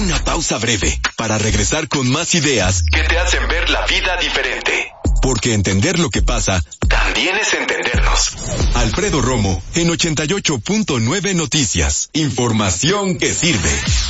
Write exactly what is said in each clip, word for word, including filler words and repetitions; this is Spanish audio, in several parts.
Una pausa breve para regresar con más ideas que te hacen ver la vida diferente. Porque entender lo que pasa también es entendernos. Alfredo Romo en ochenta y ocho punto nueve Noticias. Información que sirve.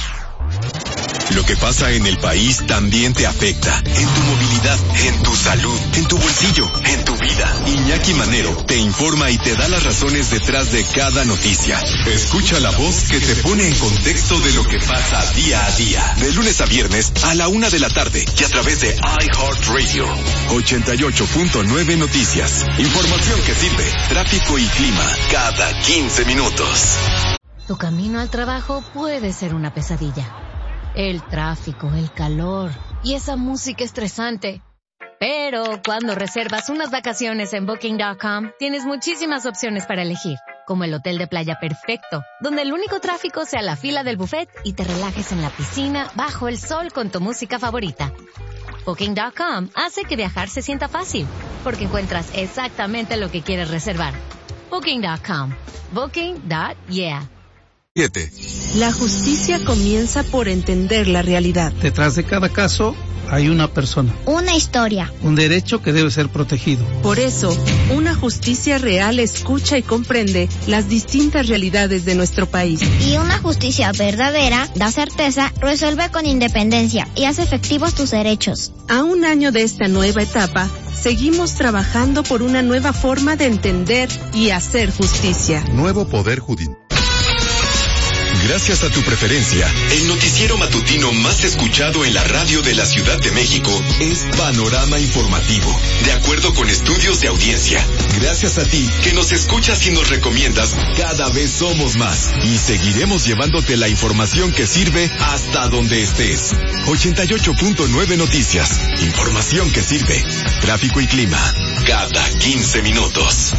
Lo que pasa en el país también te afecta. En tu movilidad, en tu salud, en tu bolsillo, en tu vida. Iñaki Manero te informa y te da las razones detrás de cada noticia. Escucha la voz que te pone en contexto de lo que pasa día a día. De lunes a viernes a la una de la tarde y a través de iHeartRadio. ochenta y ocho punto nueve Noticias. Información que sirve. Tráfico y clima cada quince minutos. Tu camino al trabajo puede ser una pesadilla. El tráfico, el calor y esa música estresante. Pero cuando reservas unas vacaciones en Booking punto com, tienes muchísimas opciones para elegir, como el hotel de playa perfecto, donde el único tráfico sea la fila del buffet y te relajes en la piscina bajo el sol con tu música favorita. Booking punto com hace que viajar se sienta fácil, porque encuentras exactamente lo que quieres reservar. Booking punto com. Booking punto yeah. siete. La justicia comienza por entender la realidad. Detrás de cada caso hay una persona. Una historia. Un derecho que debe ser protegido. Por eso, una justicia real escucha y comprende las distintas realidades de nuestro país. Y una justicia verdadera da certeza, resuelve con independencia y hace efectivos tus derechos. A un año de esta nueva etapa, seguimos trabajando por una nueva forma de entender y hacer justicia. Nuevo Poder Judicial. Gracias a tu preferencia, el noticiero matutino más escuchado en la radio de la Ciudad de México es Panorama Informativo, de acuerdo con estudios de audiencia. Gracias a ti, que nos escuchas y nos recomiendas, cada vez somos más y seguiremos llevándote la información que sirve hasta donde estés. ochenta y ocho punto nueve Noticias, información que sirve. Tráfico y clima, cada quince minutos.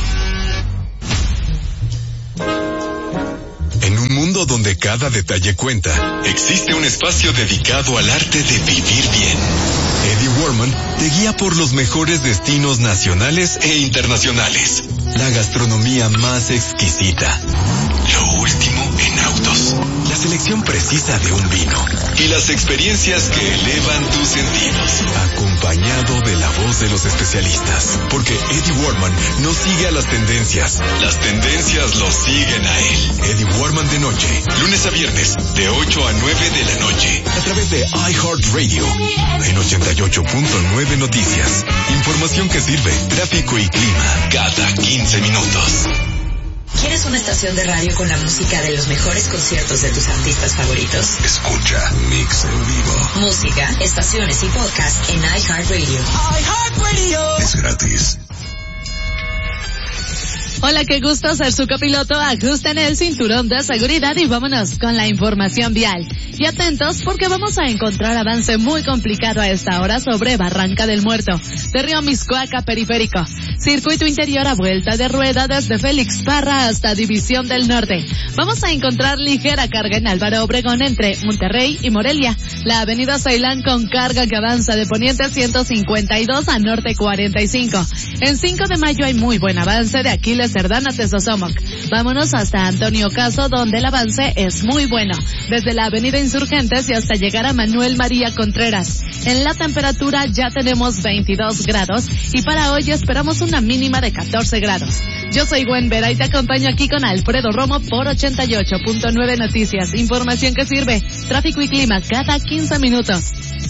En un mundo donde cada detalle cuenta, existe un espacio dedicado al arte de vivir bien. Eddie Warman te guía por los mejores destinos nacionales e internacionales. La gastronomía más exquisita. Lo último en autos. La selección precisa de un vino. Y las experiencias que elevan tus sentidos. Acompañado de la voz de los especialistas. Porque Eddie Warman no sigue a las tendencias. Las tendencias lo siguen a él. Eddie Warman de noche. Lunes a viernes. De ocho a nueve de la noche. A través de iHeartRadio. En ochenta y ocho punto nueve Noticias. Información que sirve. Tráfico y clima. Cada quince minutos. ¿Quieres una estación de radio con la música de los mejores conciertos de tus artistas favoritos? Escucha Mix en vivo. Música, estaciones y podcast en iHeartRadio. iHeartRadio. Es gratis. Hola, qué gusto ser su copiloto. Ajusten el cinturón de seguridad y vámonos con la información vial. Y atentos porque vamos a encontrar avance muy complicado a esta hora sobre Barranca del Muerto, de Río Miscuaca Periférico. Circuito interior a vuelta de rueda desde Félix Parra hasta División del Norte. Vamos a encontrar ligera carga en Álvaro Obregón entre Monterrey y Morelia. La avenida Ceilán con carga que avanza de poniente ciento cincuenta y dos a norte cuarenta y cinco. En cinco de mayo hay muy buen avance de Aquiles Cerdán a Tezosomoc. Vámonos hasta Antonio Caso, donde el avance es muy bueno, desde la avenida Insurgentes y hasta llegar a Manuel María Contreras. En la temperatura ya tenemos veintidós grados y para hoy esperamos una mínima de catorce grados. Yo soy Gwen Vera y te acompaño aquí con Alfredo Romo por ochenta y ocho punto nueve Noticias. Información que sirve. Tráfico y clima cada quince minutos.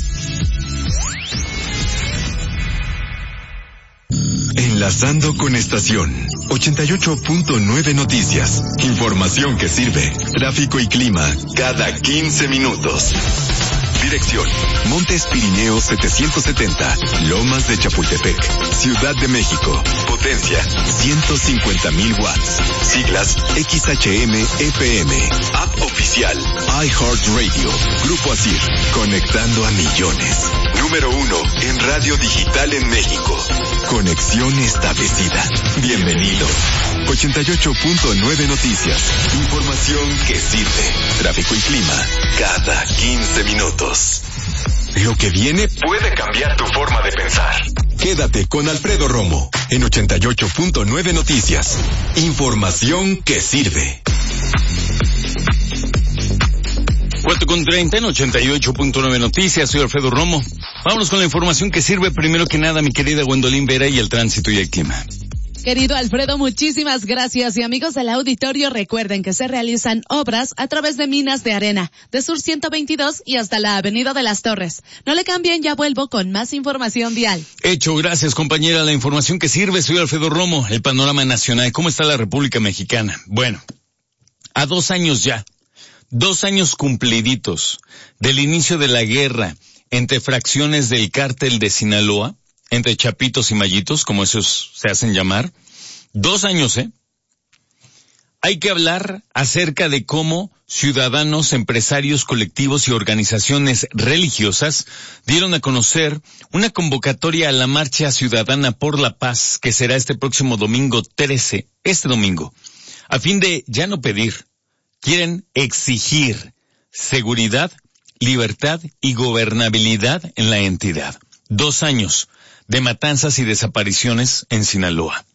Enlazando con estación. ochenta y ocho punto nueve Noticias. Información que sirve. Tráfico y clima cada quince minutos. Dirección: Montes Pirineos setecientos setenta, Lomas de Chapultepec, Ciudad de México. Potencia: ciento cincuenta mil watts. Siglas: X H M F M. App oficial: iHeartRadio. Grupo Asir, conectando a millones. Número uno en radio digital en México. Conexión establecida. Bienvenido. ochenta y ocho punto nueve Noticias. Información que sirve. Tráfico y clima cada quince minutos. Lo que viene puede cambiar tu forma de pensar. Quédate con Alfredo Romo en ochenta y ocho punto nueve Noticias. Información que sirve. cuatro cuatro con treinta en ochenta y ocho punto nueve Noticias, soy Alfredo Romo. Vámonos con la información que sirve primero que nada, mi querida Gwendolyn Vera, y el tránsito y el clima. Querido Alfredo, muchísimas gracias. Y amigos del auditorio, recuerden que se realizan obras a través de Minas de Arena, de Sur ciento veintidós y hasta la Avenida de las Torres. No le cambien, ya vuelvo con más información vial. Hecho, gracias compañera. La información que sirve, soy Alfredo Romo, el panorama nacional. ¿Cómo está la República Mexicana? Bueno, a dos años ya, dos años cumpliditos del inicio de la guerra entre fracciones del cártel de Sinaloa, entre chapitos y mallitos, como esos se hacen llamar. Dos años, ¿eh? Hay que hablar acerca de cómo ciudadanos, empresarios, colectivos y organizaciones religiosas dieron a conocer una convocatoria a la Marcha Ciudadana por la Paz, que será este próximo domingo trece, este domingo, a fin de ya no pedir, quieren exigir seguridad, libertad y gobernabilidad en la entidad. Dos años de matanzas y desapariciones en Sinaloa.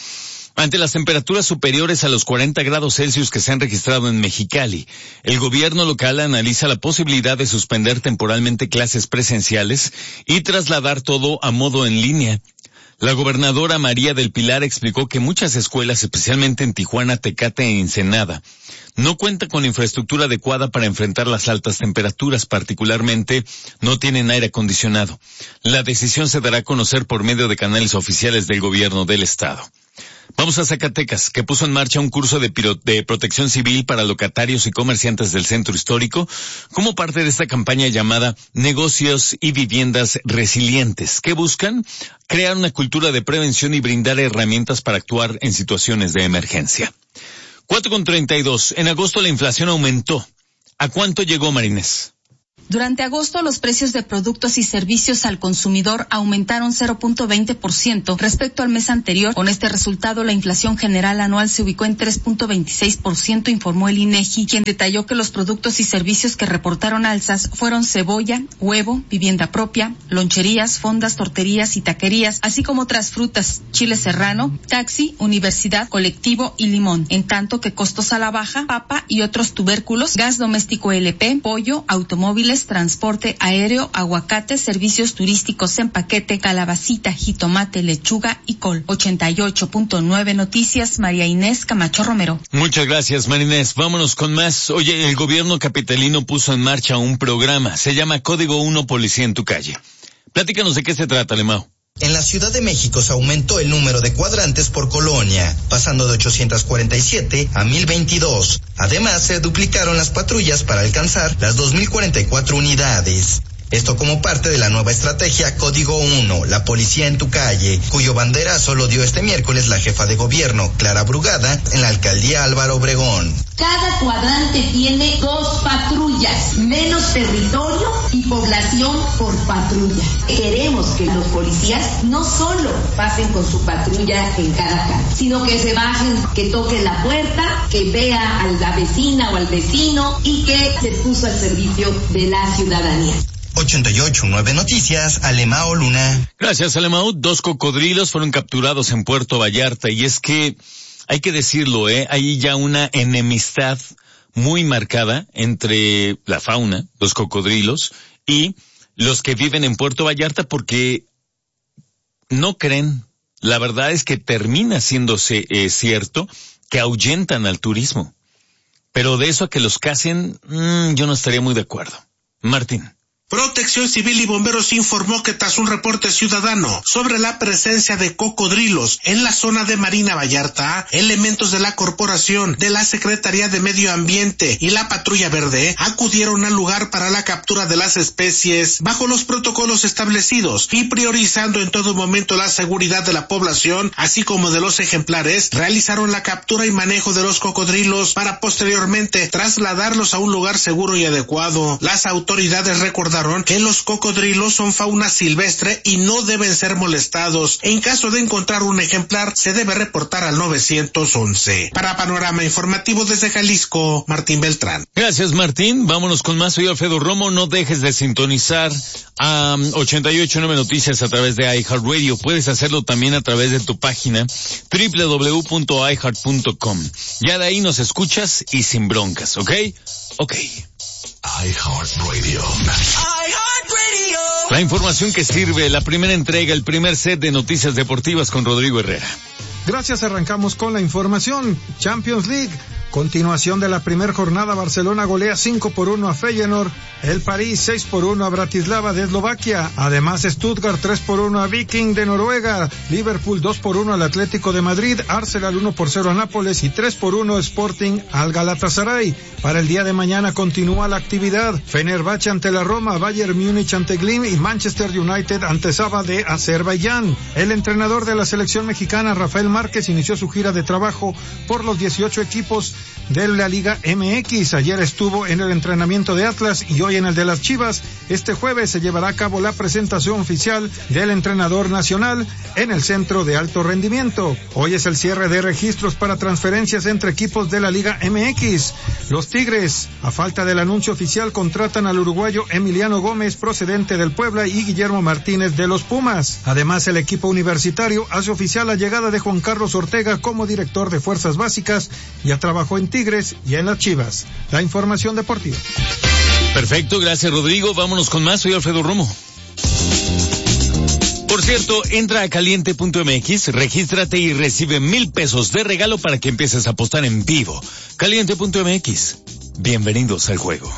Ante las temperaturas superiores a los cuarenta grados Celsius que se han registrado en Mexicali, el gobierno local analiza la posibilidad de suspender temporalmente clases presenciales y trasladar todo a modo en línea. La gobernadora María del Pilar explicó que muchas escuelas, especialmente en Tijuana, Tecate e Ensenada, no cuentan con infraestructura adecuada para enfrentar las altas temperaturas, particularmente no tienen aire acondicionado. La decisión se dará a conocer por medio de canales oficiales del gobierno del estado. Vamos a Zacatecas, que puso en marcha un curso de, piro, de protección civil para locatarios y comerciantes del centro histórico como parte de esta campaña llamada Negocios y Viviendas Resilientes, que buscan crear una cultura de prevención y brindar herramientas para actuar en situaciones de emergencia. cuatro con treinta y dos. En agosto la inflación aumentó. ¿A cuánto llegó, Marinés? Durante agosto, los precios de productos y servicios al consumidor aumentaron cero punto veinte por ciento respecto al mes anterior. Con este resultado, la inflación general anual se ubicó en tres punto veintiséis por ciento, informó el INEGI, quien detalló que los productos y servicios que reportaron alzas fueron cebolla, huevo, vivienda propia, loncherías, fondas, torterías y taquerías, así como otras frutas, chile serrano, taxi, universidad, colectivo y limón. En tanto que costos a la baja, papa y otros tubérculos, gas doméstico L P, pollo, automóviles, transporte aéreo, aguacate, servicios turísticos en paquete, calabacita, jitomate, lechuga y col. ochenta y ocho punto nueve Noticias, María Inés Camacho Romero. Muchas gracias, María Inés. Vámonos con más. Oye, el gobierno capitalino puso en marcha un programa. Se llama Código uno Policía en tu Calle. Platícanos de qué se trata, Lemao. En la Ciudad de México se aumentó el número de cuadrantes por colonia, pasando de ochocientos cuarenta y siete a mil veintidós. Además, se duplicaron las patrullas para alcanzar las dos mil cuarenta y cuatro unidades. Esto como parte de la nueva estrategia Código uno, la policía en tu calle, cuyo banderazo lo dio este miércoles la jefa de gobierno, Clara Brugada, en la alcaldía Álvaro Obregón. Cada cuadrante tiene dos patrullas, menos territorio y población por patrulla. Queremos que los policías no solo pasen con su patrulla en cada calle, sino que se bajen, que toquen la puerta, que vea a la vecina o al vecino y que se puso al servicio de la ciudadanía. ochenta y ocho punto nueve Noticias, Alemao Luna. Gracias, Alemao. Dos cocodrilos fueron capturados en Puerto Vallarta y es que, hay que decirlo, eh, hay ya una enemistad muy marcada entre la fauna, los cocodrilos, y los que viven en Puerto Vallarta porque no creen. La verdad es que termina siéndose eh, cierto que ahuyentan al turismo. Pero de eso a que los casen, mmm, yo no estaría muy de acuerdo. Martín. Protección Civil y Bomberos informó que tras un reporte ciudadano sobre la presencia de cocodrilos en la zona de Marina Vallarta, elementos de la Corporación, de la Secretaría de Medio Ambiente y la Patrulla Verde acudieron al lugar para la captura de las especies bajo los protocolos establecidos y priorizando en todo momento la seguridad de la población, así como de los ejemplares. Realizaron la captura y manejo de los cocodrilos para posteriormente trasladarlos a un lugar seguro y adecuado. Las autoridades recordaron que los cocodrilos son fauna silvestre y no deben ser molestados. En caso de encontrar un ejemplar, se debe reportar al nueve once. Para Panorama Informativo desde Jalisco, Martín Beltrán. Gracias, Martín. Vámonos con más. Soy Alfredo Romo. No dejes de sintonizar a um, ochenta y ocho punto nueve Noticias a través de iHeartRadio. Puedes hacerlo también a través de tu página doble u doble u doble u punto i heart punto com. Ya de ahí nos escuchas y sin broncas, ¿ok? Ok. iHeartRadio. La información que sirve, la primera entrega, el primer set de noticias deportivas con Rodrigo Herrera. Gracias, arrancamos con la información. Champions League. Continuación de la primera jornada, Barcelona golea cinco por uno a Feyenoord, el París seis por uno a Bratislava de Eslovaquia, además Stuttgart tres por uno a Viking de Noruega, Liverpool dos por uno al Atlético de Madrid, Arsenal uno por cero a Nápoles y tres por uno Sporting al Galatasaray. Para el día de mañana continúa la actividad, Fenerbahce ante la Roma, Bayern Múnich ante Glim y Manchester United ante Saba de Azerbaiyán. El entrenador de la selección mexicana, Rafael Márquez, inició su gira de trabajo por los dieciocho equipos de la Liga M X. Ayer estuvo en el entrenamiento de Atlas y hoy en el de las Chivas. Este jueves se llevará a cabo la presentación oficial del entrenador nacional en el Centro de Alto Rendimiento. Hoy es el cierre de registros para transferencias entre equipos de la Liga M X. Los Tigres, a falta del anuncio oficial, contratan al uruguayo Emiliano Gómez, procedente del Puebla, y Guillermo Martínez de los Pumas. Además, el equipo universitario hace oficial la llegada de Juan Carlos Ortega como director de Fuerzas Básicas. Ya trabajó en Tigres y en las Chivas. La información deportiva. Perfecto, gracias Rodrigo. Vámonos con más. Soy Alfredo Romo. Por cierto, entra a caliente punto m x, regístrate y recibe mil pesos de regalo para que empieces a apostar en vivo. caliente punto m x. Bienvenidos al juego.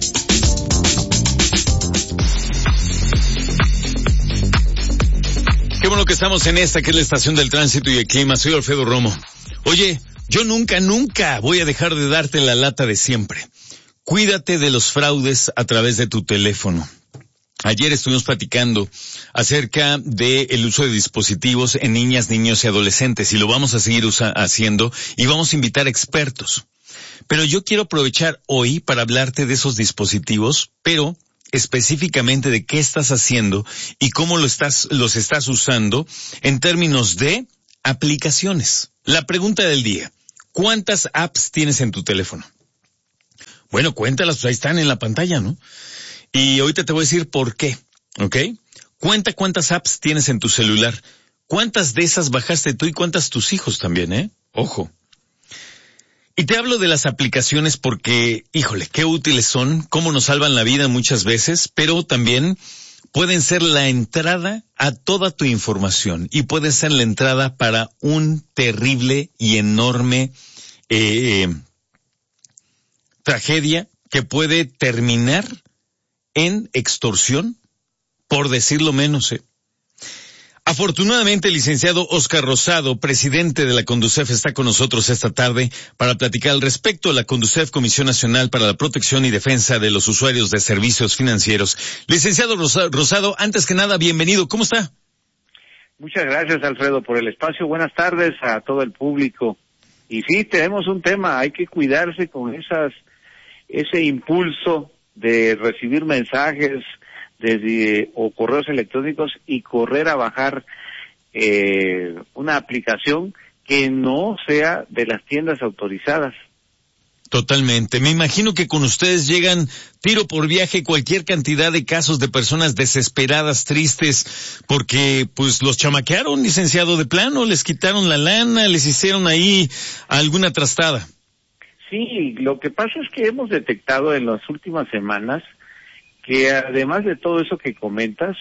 Qué bueno que estamos en esta, que es la estación del tránsito y el clima. Soy Alfredo Romo. Oye, yo nunca, nunca voy a dejar de darte la lata de siempre. Cuídate de los fraudes a través de tu teléfono. Ayer estuvimos platicando acerca del uso de dispositivos en niñas, niños y adolescentes, y lo vamos a seguir usa- haciendo y vamos a invitar expertos. Pero yo quiero aprovechar hoy para hablarte de esos dispositivos, pero específicamente de qué estás haciendo y cómo lo estás, los estás usando en términos de aplicaciones. La pregunta del día: ¿cuántas apps tienes en tu teléfono? Bueno, cuéntalas, pues ahí están en la pantalla, ¿no? Y ahorita te voy a decir por qué, ¿ok? Cuenta cuántas apps tienes en tu celular. ¿Cuántas de esas bajaste tú y cuántas tus hijos también, eh? Ojo. Y te hablo de las aplicaciones porque, híjole, qué útiles son, cómo nos salvan la vida muchas veces, pero también pueden ser la entrada a toda tu información y pueden ser la entrada para un terrible y enorme eh, tragedia que puede terminar en extorsión, por decirlo menos. ¿eh? Afortunadamente, el licenciado Óscar Rosado, presidente de la Conducef, está con nosotros esta tarde para platicar al respecto. La Conducef, Comisión Nacional para la Protección y Defensa de los Usuarios de Servicios Financieros. Licenciado Rosado, antes que nada, bienvenido. ¿Cómo está? Muchas gracias, Alfredo, por el espacio. Buenas tardes a todo el público. Y sí, tenemos un tema, hay que cuidarse con esas, ese impulso de recibir mensajes desde o correos electrónicos y correr a bajar eh, una aplicación que no sea de las tiendas autorizadas. Totalmente. Me imagino que con ustedes llegan tiro por viaje cualquier cantidad de casos de personas desesperadas, tristes, porque pues los chamaquearon, licenciado, de plano, les quitaron la lana, les hicieron ahí alguna trastada. Sí, lo que pasa es que hemos detectado en las últimas semanas que además de todo eso que comentas,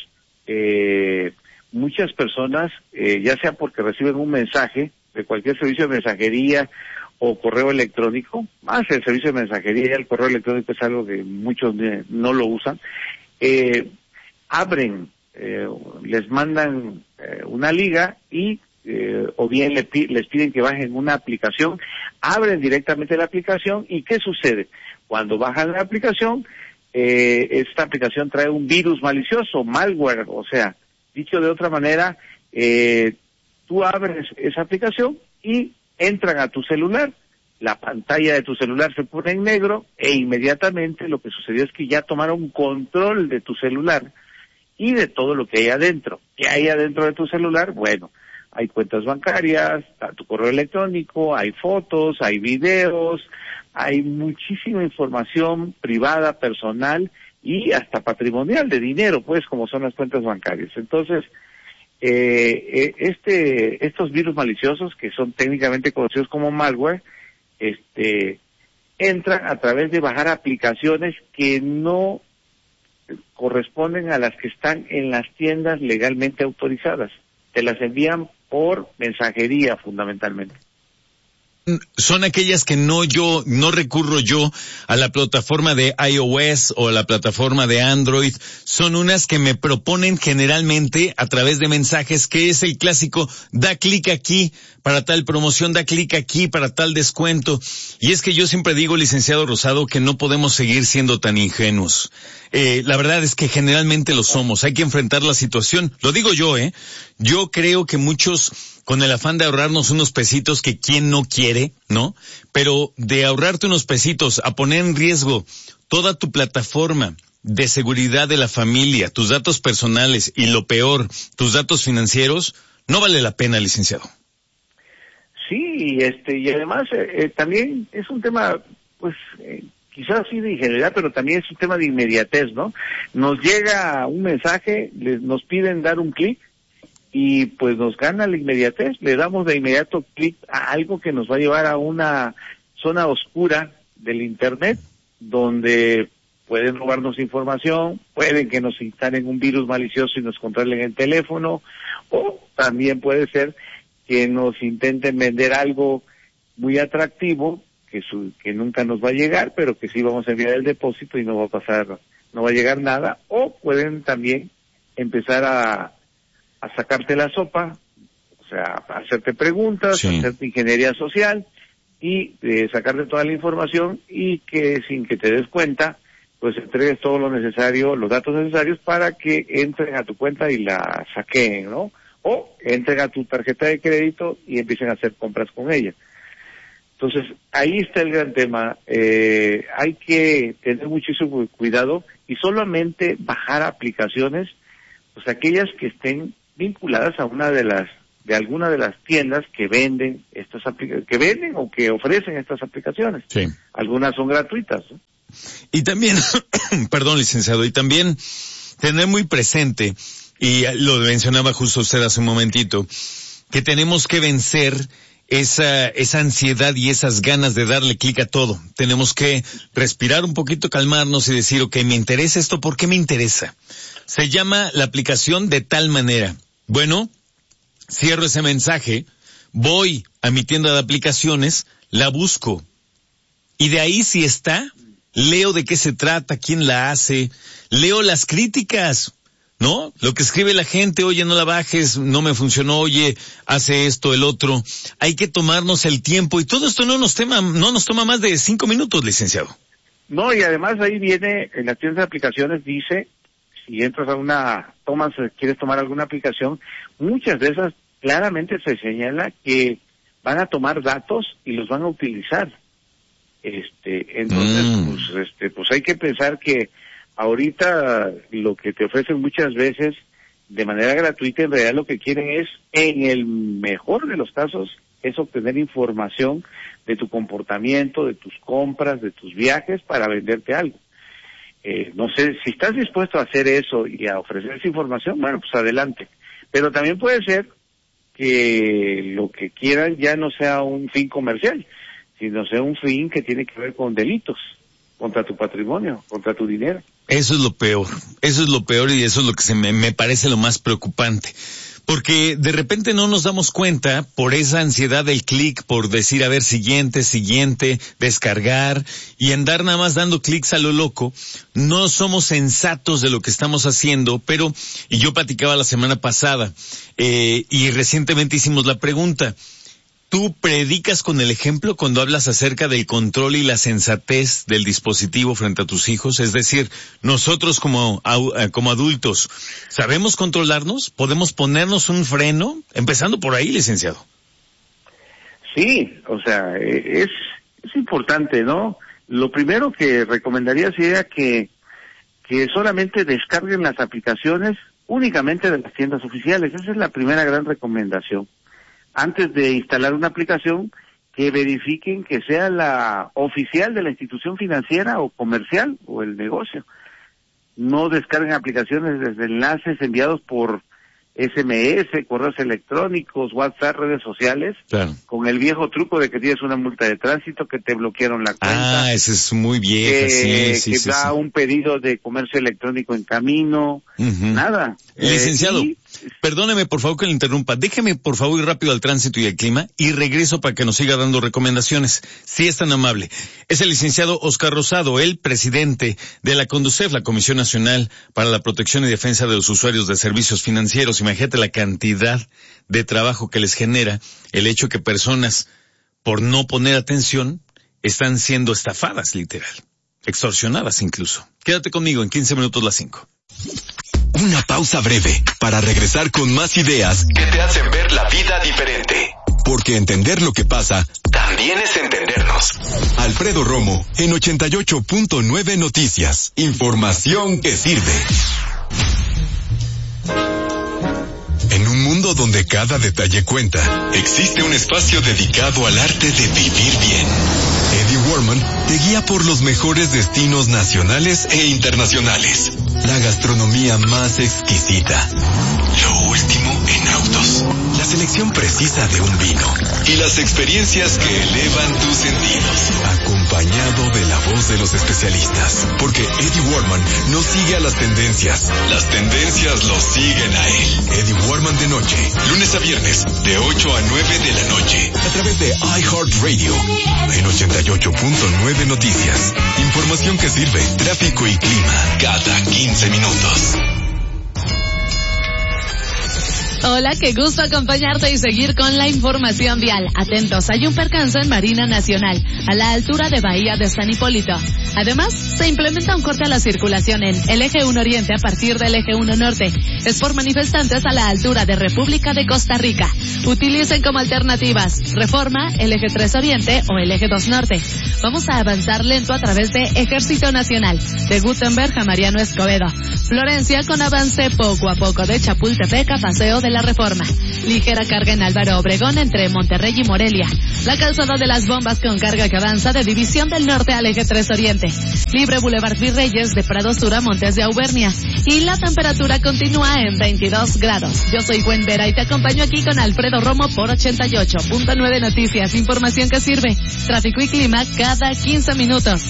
eh, muchas personas, eh, ya sea porque reciben un mensaje de cualquier servicio de mensajería o correo electrónico, más el servicio de mensajería y el correo electrónico es algo que muchos no lo usan, eh, abren, eh, les mandan eh, una liga y eh, o bien le, les piden que bajen una aplicación, abren directamente la aplicación y ¿qué sucede? Cuando bajan la aplicación, eh, esta aplicación trae un virus malicioso, malware, o sea, dicho de otra manera, eh, tú abres esa aplicación y entran a tu celular, la pantalla de tu celular se pone en negro e inmediatamente lo que sucedió es que ya tomaron control de tu celular y de todo lo que hay adentro. ¿Qué hay adentro de tu celular? Bueno, hay cuentas bancarias, tu correo electrónico, hay fotos, hay videos, hay muchísima información privada, personal y hasta patrimonial de dinero, pues, como son las cuentas bancarias. Entonces, eh, este, estos virus maliciosos, que son técnicamente conocidos como malware, este, entran a través de bajar aplicaciones que no corresponden a las que están en las tiendas legalmente autorizadas. Te las envían por mensajería fundamentalmente. Son aquellas que no yo, no recurro yo a la plataforma de iOS o a la plataforma de Android. Son unas que me proponen generalmente a través de mensajes, que es el clásico, da clic aquí para tal promoción, da clic aquí para tal descuento. Y es que yo siempre digo, licenciado Rosado, que no podemos seguir siendo tan ingenuos. Eh, la verdad es que generalmente lo somos. Hay que enfrentar la situación. Lo digo yo, ¿eh? Yo creo que muchos, con el afán de ahorrarnos unos pesitos, que quién no quiere, ¿no? Pero de ahorrarte unos pesitos a poner en riesgo toda tu plataforma de seguridad de la familia, tus datos personales y lo peor, tus datos financieros, no vale la pena, licenciado. Sí, este, y además eh, eh, también es un tema, pues, eh, quizás sí de ingenuidad, pero también es un tema de inmediatez, ¿no? Nos llega un mensaje, les, nos piden dar un clic, y pues nos gana la inmediatez, le damos de inmediato clic a algo que nos va a llevar a una zona oscura del internet, donde pueden robarnos información, pueden que nos instalen un virus malicioso y nos controlen el teléfono, o también puede ser que nos intenten vender algo muy atractivo, que su, que nunca nos va a llegar, pero que sí vamos a enviar el depósito y no va a pasar, no va a llegar nada, o pueden también empezar a a sacarte la sopa, o sea, a hacerte preguntas, sí. a hacerte ingeniería social y eh, sacarte toda la información y que sin que te des cuenta, pues entregues todo lo necesario, los datos necesarios para que entren a tu cuenta y la saquen, ¿no? O entren a tu tarjeta de crédito y empiecen a hacer compras con ella. Entonces, ahí está el gran tema. Eh, hay que tener muchísimo cuidado y solamente bajar aplicaciones, pues aquellas que estén vinculadas a una de las, de alguna de las tiendas que venden estas aplicaciones, que venden o que ofrecen estas aplicaciones. Sí. Algunas son gratuitas, ¿no? Y también, perdón, licenciado, y también tener muy presente, y lo mencionaba justo usted hace un momentito, que tenemos que vencer esa, esa ansiedad y esas ganas de darle clic a todo. Tenemos que respirar un poquito, calmarnos y decir, ok, me interesa esto, ¿por qué me interesa? Se llama la aplicación De Tal Manera. Bueno, cierro ese mensaje, voy a mi tienda de aplicaciones, la busco. Y de ahí si está, leo de qué se trata, quién la hace, leo las críticas, ¿no? Lo que escribe la gente, oye, no la bajes, no me funcionó, oye, hace esto, el otro. Hay que tomarnos el tiempo y todo esto no nos toma, no nos toma más de cinco minutos, licenciado. No, y además ahí viene, en la tienda de aplicaciones dice, si entras a una, tomas, quieres tomar alguna aplicación, muchas de esas claramente se señala que van a tomar datos y los van a utilizar. Este, entonces, mm. pues, este, pues hay que pensar que ahorita lo que te ofrecen muchas veces de manera gratuita, en realidad lo que quieren es, en el mejor de los casos, es obtener información de tu comportamiento, de tus compras, de tus viajes para venderte algo. Eh, no sé, si estás dispuesto a hacer eso y a ofrecer esa información, bueno, pues adelante. Pero también puede ser que lo que quieran ya no sea un fin comercial, sino sea un fin que tiene que ver con delitos contra tu patrimonio, contra tu dinero. Eso es lo peor, eso es lo peor y eso es lo que se me, me parece lo más preocupante. Porque de repente no nos damos cuenta por esa ansiedad del clic, por decir, a ver, siguiente, siguiente, descargar, y andar nada más dando clics a lo loco. No somos sensatos de lo que estamos haciendo, pero, y yo platicaba la semana pasada, eh, y recientemente hicimos la pregunta, ¿tú predicas con el ejemplo cuando hablas acerca del control y la sensatez del dispositivo frente a tus hijos? Es decir, nosotros como, como adultos, ¿sabemos controlarnos? ¿Podemos ponernos un freno? Empezando por ahí, licenciado. Sí, o sea, es, es importante, ¿no? Lo primero que recomendaría sería que, que solamente descarguen las aplicaciones únicamente de las tiendas oficiales. Esa es la primera gran recomendación. Antes de instalar una aplicación, que verifiquen que sea la oficial de la institución financiera o comercial o el negocio. No descarguen aplicaciones desde enlaces enviados por ese eme ese, correos electrónicos, WhatsApp, redes sociales, claro, con el viejo truco de que tienes una multa de tránsito, que te bloquearon la cuenta. Ah, ese es muy vieja, que, sí, sí, que sí, da sí. un pedido de comercio electrónico en camino, Uh-huh. nada. Licenciado, Eh, y, perdóneme por favor que le interrumpa. Déjeme por favor ir rápido al tránsito y al clima y regreso para que nos siga dando recomendaciones. Si es tan amable. Es el licenciado Oscar Rosado, el presidente de la CONDUCEF, la Comisión Nacional para la Protección y Defensa de los Usuarios de Servicios Financieros. Imagínate la cantidad de trabajo que les genera el hecho que personas, por no poner atención, están siendo estafadas, literal. Extorsionadas incluso. Quédate conmigo en quince minutos las cinco. Una pausa breve para regresar con más ideas que te hacen ver la vida diferente. Porque entender lo que pasa también es entendernos. Alfredo Romo en ochenta y ocho punto nueve Noticias. Información que sirve. En un mundo donde cada detalle cuenta, existe un espacio dedicado al arte de vivir bien. Eddie Warman te guía por los mejores destinos nacionales e internacionales. La gastronomía más exquisita. Lo último en autos. La selección precisa de un vino. Y las experiencias que elevan tus sentidos. Acompañado de la voz de los especialistas. Porque Eddie Warman no sigue a las tendencias. Las tendencias lo siguen a él. Eddie Warman de noche. Lunes a viernes. De ocho a nueve de la noche. A través de iHeartRadio. En ochenta y ocho punto nueve Noticias. Información que sirve. Tráfico y clima. Cada quince minutos. Hola, qué gusto acompañarte y seguir con la información vial. Atentos, hay un percance en Marina Nacional, a la altura de Bahía de San Hipólito. Además, se implementa un corte a la circulación en el eje uno Oriente a partir del eje uno Norte. Es por manifestantes a la altura de República de Costa Rica. Utilicen como alternativas Reforma, el eje tres Oriente o el eje dos Norte. Vamos a avanzar lento a través de Ejército Nacional, de Gutenberg a Mariano Escobedo. Florencia con avance poco a poco de Chapultepec a Paseo de la Reforma. Ligera carga en Álvaro Obregón entre Monterrey y Morelia. La calzada de las Bombas con carga que avanza de División del Norte al eje tres Oriente. Libre Boulevard Virreyes de Prado Sur a Montes de Auvernia. Y la temperatura continúa en veintidós grados. Yo soy Gwen Vera y te acompaño aquí con Alfredo Romo por ochenta y ocho punto nueve Noticias. Información que sirve. Tráfico y clima cada quince minutos.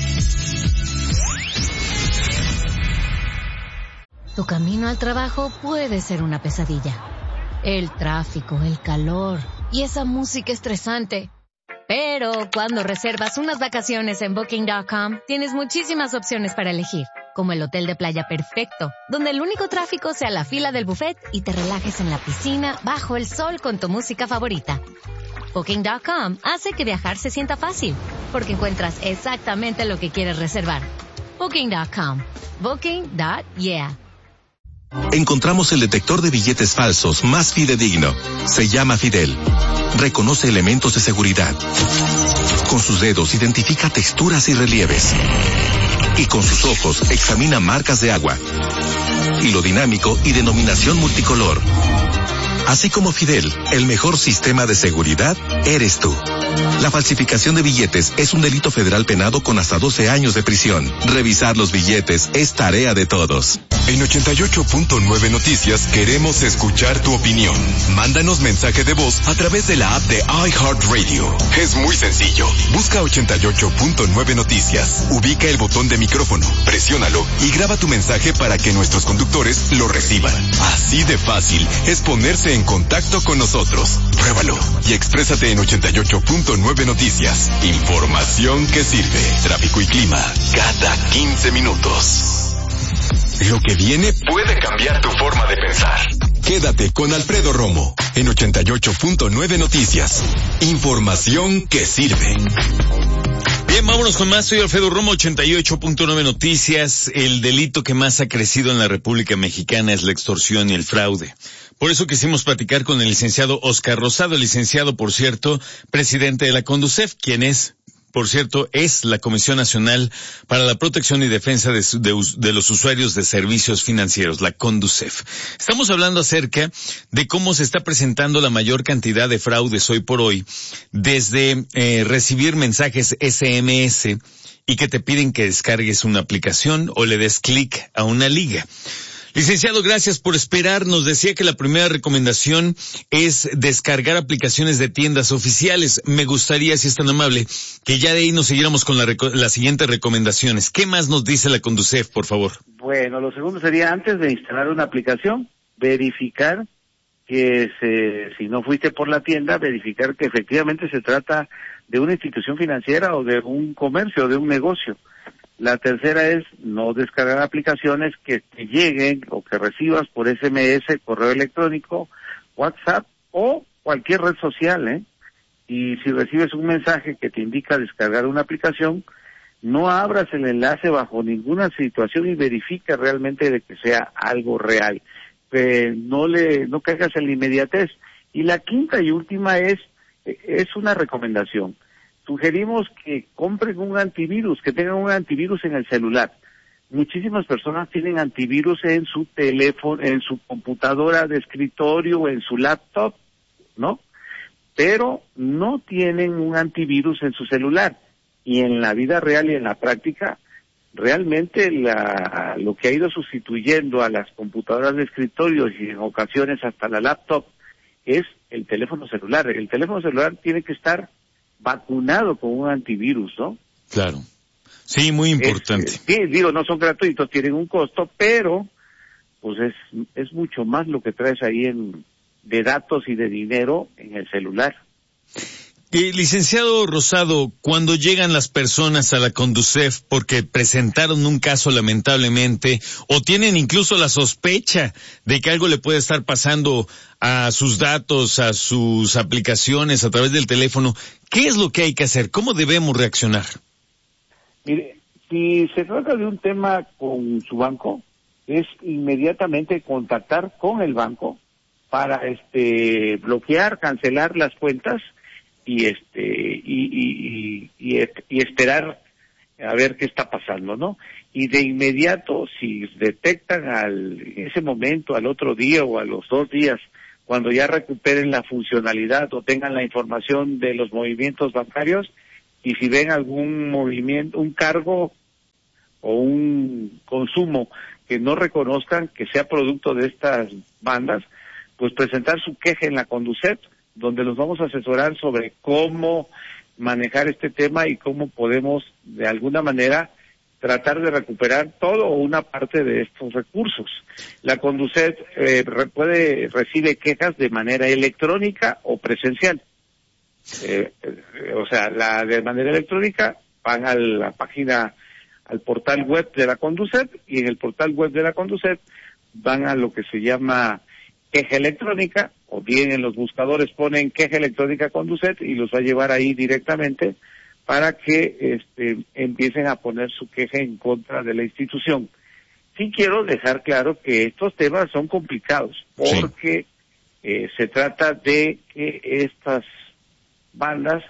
Tu camino al trabajo puede ser una pesadilla. El tráfico, el calor y esa música estresante. Pero cuando reservas unas vacaciones en Booking punto com, tienes muchísimas opciones para elegir, como el hotel de playa perfecto, donde el único tráfico sea la fila del buffet y te relajes en la piscina bajo el sol con tu música favorita. Booking punto com hace que viajar se sienta fácil, porque encuentras exactamente lo que quieres reservar. Booking punto com. Booking punto yeah. Encontramos el detector de billetes falsos más fidedigno. Se llama Fidel. Reconoce elementos de seguridad. Con sus dedos identifica texturas y relieves. Y con sus ojos examina marcas de agua. Hilo dinámico y denominación multicolor. Así como Fidel, el mejor sistema de seguridad eres tú. La falsificación de billetes es un delito federal penado con hasta doce años de prisión. Revisar los billetes es tarea de todos. En ochenta y ocho punto nueve Noticias queremos escuchar tu opinión. Mándanos mensaje de voz a través de la app de iHeartRadio. Es muy sencillo. Busca ochenta y ocho punto nueve Noticias. Ubica el botón de micrófono, presiónalo y graba tu mensaje para que nuestros conductores lo reciban. Así de fácil es ponerse en contacto con nosotros. Pruébalo y exprésate en ochenta y ocho punto nueve Noticias. Información que sirve. Tráfico y clima cada quince minutos. Lo que viene puede cambiar tu forma de pensar. Quédate con Alfredo Romo en ochenta y ocho punto nueve Noticias. Información que sirve. Bien, vámonos con más. Soy Alfredo Romo, ochenta y ocho punto nueve Noticias. El delito que más ha crecido en la República Mexicana es la extorsión y el fraude. Por eso quisimos platicar con el licenciado Oscar Rosado, el licenciado, por cierto, presidente de la CONDUCEF, quien es, por cierto, es la Comisión Nacional para la Protección y Defensa de, de, de los Usuarios de Servicios Financieros, la CONDUCEF. Estamos hablando acerca de cómo se está presentando la mayor cantidad de fraudes hoy por hoy, desde eh, recibir mensajes ese eme ese y que te piden que descargues una aplicación o le des clic a una liga. Licenciado, gracias por esperar. Nos decía que la primera recomendación es descargar aplicaciones de tiendas oficiales. Me gustaría, si es tan amable, que ya de ahí nos siguiéramos con la reco- las siguientes recomendaciones. ¿Qué más nos dice la Conducef, por favor? Bueno, lo segundo sería, antes de instalar una aplicación, verificar que se, si no fuiste por la tienda, verificar que efectivamente se trata de una institución financiera o de un comercio, de un negocio. La tercera es no descargar aplicaciones que te lleguen o que recibas por S M S, correo electrónico, WhatsApp o cualquier red social, ¿eh? Y si recibes un mensaje que te indica descargar una aplicación, no abras el enlace bajo ninguna situación y verifica realmente de que sea algo real. Eh, no le, no caigas en la inmediatez. Y la quinta y última es, es una recomendación. Sugerimos que compren un antivirus, que tengan un antivirus en el celular. Muchísimas personas tienen antivirus en su teléfono, en su computadora de escritorio, en su laptop, ¿no? Pero no tienen un antivirus en su celular. Y en la vida real y en la práctica, realmente la, lo que ha ido sustituyendo a las computadoras de escritorio y en ocasiones hasta la laptop es el teléfono celular. El teléfono celular tiene que estar vacunado con un antivirus, ¿no? Claro. Sí, muy importante. Es, sí, digo, no son gratuitos, tienen un costo, pero pues es es mucho más lo que traes ahí en de datos y de dinero en el celular. Eh, licenciado Rosado, cuando llegan las personas a la Conducef porque presentaron un caso lamentablemente o tienen incluso la sospecha de que algo le puede estar pasando a sus datos, a sus aplicaciones a través del teléfono, ¿qué es lo que hay que hacer? ¿Cómo debemos reaccionar? Mire, si se trata de un tema con su banco, es inmediatamente contactar con el banco para este bloquear, cancelar las cuentas y este y, y, y, y, y esperar a ver qué está pasando, ¿no? Y de inmediato, si detectan al en ese momento, al otro día o a los dos días, cuando ya recuperen la funcionalidad o tengan la información de los movimientos bancarios, y si ven algún movimiento, un cargo o un consumo que no reconozcan que sea producto de estas bandas, pues presentar su queja en la Conducef, donde los vamos a asesorar sobre cómo manejar este tema y cómo podemos, de alguna manera, tratar de recuperar todo o una parte de estos recursos. La Conducef eh, puede recibe quejas de manera electrónica o presencial. Eh, eh, o sea, la de manera electrónica van a la página, al portal web de la Conducef, y en el portal web de la Conducef van a lo que se llama queja electrónica, o bien en los buscadores ponen queja electrónica Conducef y los va a llevar ahí directamente para que este, empiecen a poner su queja en contra de la institución. Sí quiero dejar claro que estos temas son complicados, porque sí. eh, se trata de que estas bandas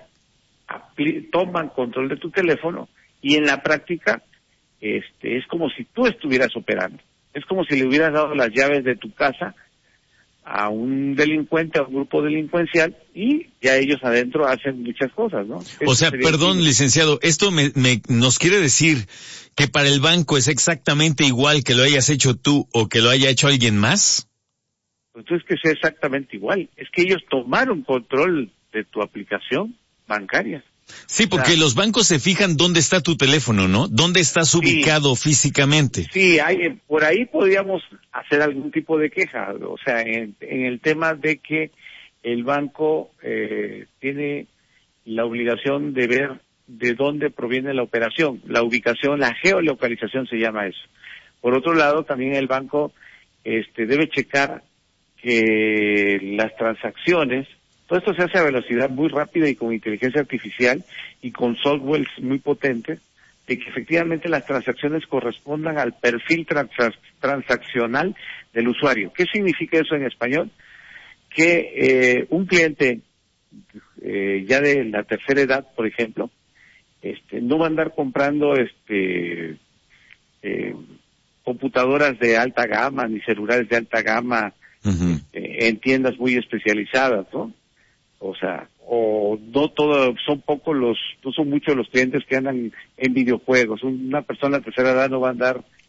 toman control de tu teléfono y en la práctica este es como si tú estuvieras operando. Es como si le hubieras dado las llaves de tu casa a un delincuente, a un grupo delincuencial, y ya ellos adentro hacen muchas cosas, ¿no? O sea, perdón, licenciado, ¿esto me, me nos quiere decir que para el banco es exactamente igual que lo hayas hecho tú o que lo haya hecho alguien más? Pues es que sea exactamente igual. Es que ellos tomaron control de tu aplicación bancaria. Sí, porque o sea, los bancos se fijan dónde está tu teléfono, ¿no? ¿Dónde estás ubicado sí, físicamente? Sí, hay, por ahí podríamos hacer algún tipo de queja, o sea, en, en el tema de que el banco eh, tiene la obligación de ver de dónde proviene la operación, la ubicación, la geolocalización se llama eso. Por otro lado, también el banco este, debe checar que las transacciones, todo esto se hace a velocidad muy rápida y con inteligencia artificial y con software muy potente, de que efectivamente las transacciones correspondan al perfil trans transaccional del usuario. ¿Qué significa eso en español? Que eh, un cliente eh, ya de la tercera edad, por ejemplo, este, no va a andar comprando este eh, computadoras de alta gama ni celulares de alta gama uh-huh. este, en tiendas muy especializadas, ¿no? O sea, o no todo, son pocos los, no son muchos los clientes que andan en videojuegos. Una persona de tercera edad no va a andar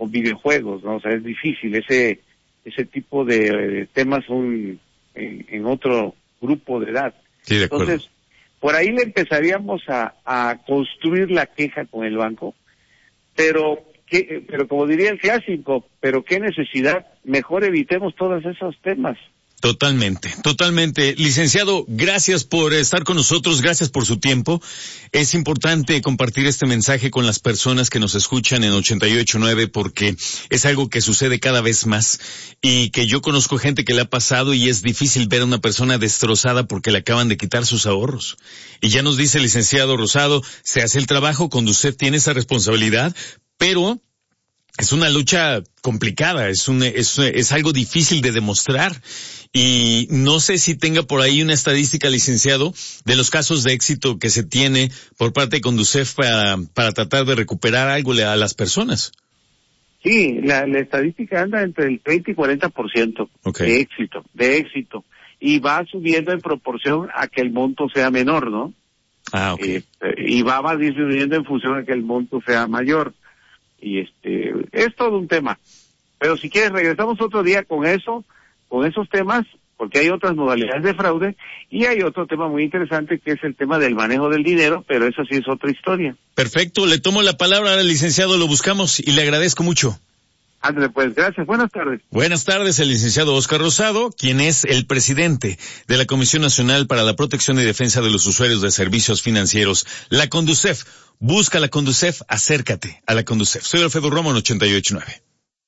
o videojuegos, ¿no? O sea, es difícil, ese ese tipo de, de temas son en, en otro grupo de edad. Sí, de acuerdo. Entonces, por ahí le empezaríamos a, a construir la queja con el banco, pero que, pero como diría el clásico, pero qué necesidad, mejor evitemos todos esos temas. Totalmente, totalmente. Licenciado, gracias por estar con nosotros, gracias por su tiempo. Es importante compartir este mensaje con las personas que nos escuchan en ochenta y ocho punto nueve porque es algo que sucede cada vez más y que yo conozco gente que le ha pasado y es difícil ver a una persona destrozada porque le acaban de quitar sus ahorros. Y ya nos dice el licenciado Rosado, se hace el trabajo cuando usted tiene esa responsabilidad, pero es una lucha complicada, es un, es, es algo difícil de demostrar. Y no sé si tenga por ahí una estadística, licenciado, de los casos de éxito que se tiene por parte de Conducef para, para tratar de recuperar algo a las personas. Sí, la, la estadística anda entre el veinte y cuarenta por ciento okay. de éxito, de éxito. Y va subiendo en proporción a que el monto sea menor, ¿no? Ah, ok. Eh, y va, va disminuyendo en función a que el monto sea mayor. Y este, es todo un tema. Pero si quieres, regresamos otro día con eso, con esos temas, porque hay otras modalidades de fraude, y hay otro tema muy interesante que es el tema del manejo del dinero, pero eso sí es otra historia. Perfecto, le tomo la palabra al licenciado, lo buscamos y le agradezco mucho. Ándale, pues, gracias, buenas tardes. Buenas tardes, el licenciado Óscar Rosado, quien es el presidente de la Comisión Nacional para la Protección y Defensa de los Usuarios de Servicios Financieros, la Conducef. Busca la Conducef, acércate a la Conducef. Soy Alfredo Romo en ochenta y ocho punto nueve.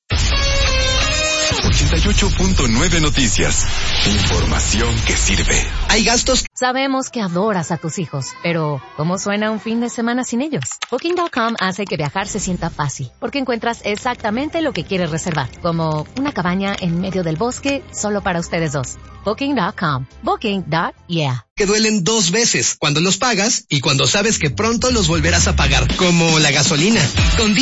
ochenta y ocho punto nueve Noticias. Información que sirve. Hay gastos. Sabemos que adoras a tus hijos, pero ¿cómo suena un fin de semana sin ellos? Booking punto com hace que viajar se sienta fácil, porque encuentras exactamente lo que quieres reservar, como una cabaña en medio del bosque solo para ustedes dos. Booking punto com. Booking. Yeah. Que duelen dos veces, cuando los pagas y cuando sabes que pronto los volverás a pagar, como la gasolina. Con